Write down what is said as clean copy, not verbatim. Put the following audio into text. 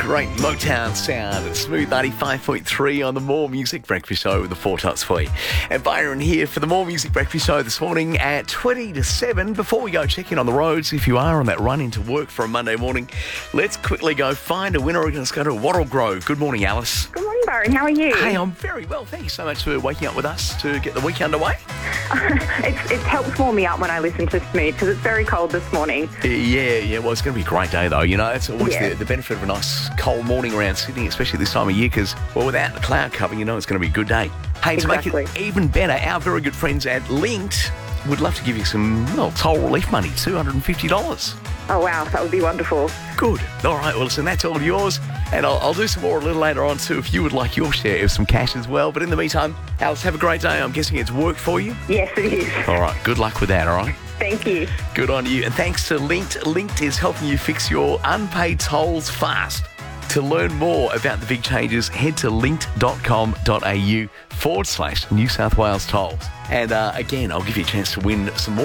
great Motown sound at Smooth 95.3 on the More Music Breakfast Show with the Four Tops for you. And Byron here for the More Music Breakfast Show this morning at 20 to 7. Before we go check in on the roads, if you are on that run into work for a Monday morning, let's quickly go find a winner. We're going to go to Wattle Grove. Good morning, Alice. Good morning, Byron. How are you? Hey, I'm very well. Thank you so much for waking up with us to get the week underway. It helps warm me up when I listen to Smooth because it's very cold this morning. Yeah. Well, it's going to be a great day, though. You know, it's always Yeah. the benefit of a nice cold morning around Sydney, especially this time of year, because, well, without the cloud cover, you know it's going to be a good day. Hey, to make Exactly. it even better, our very good friends at Linked would love to give you some, well, toll relief money, $250. Oh, wow. That would be wonderful. Good. All right, well, listen, that's all yours. And I'll do some more a little later on, too, if you would like your share of some cash as well. But in the meantime, Alice, have a great day. I'm guessing it's worked for you. Yes, it is. All right, good luck with that, all right? Thank you. Good on you. And thanks to Linked. Linked is helping you fix your unpaid tolls fast. To learn more about the big changes, head to linked.com.au/New South Wales tolls. And again, I'll give you a chance to win some more